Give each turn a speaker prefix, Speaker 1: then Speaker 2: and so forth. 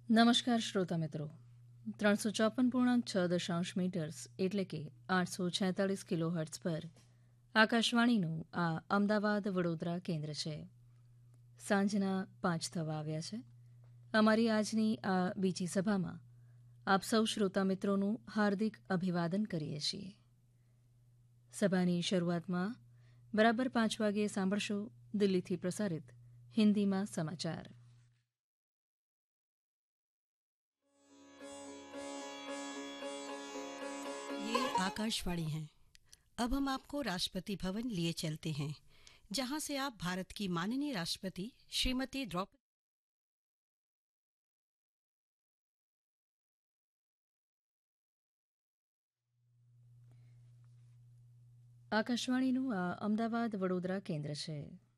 Speaker 1: નમસ્કાર શ્રોતા મિત્રો. 354.6 મીટર્સ એટલે કે 846 કિલોહર્ટ્ઝ પર આકાશવાણીનું આ અમદાવાદ વડોદરા કેન્દ્ર છે. સાંજના 5 થવા આવ્યા છે. અમારી આજની આ બીજી સભામાં આપ સૌ શ્રોતા મિત્રોનું હાર્દિક અભિવાદન કરીએ છીએ. સભાની શરૂઆતમાં બરાબર 5 વાગ્યે સાંભળશો દિલ્હીથી પ્રસારિત હિન્દીમાં સમાચાર.
Speaker 2: ये आकाशवाणी है। अब हम आपको राष्ट्रपति भवन लिए चलते हैं, जहां से आप भारत की माननीय राष्ट्रपति श्रीमती द्रौपदी
Speaker 1: આકાશવાણીનું આ અમદાવાદ વડોદરા કેન્દ્ર છે.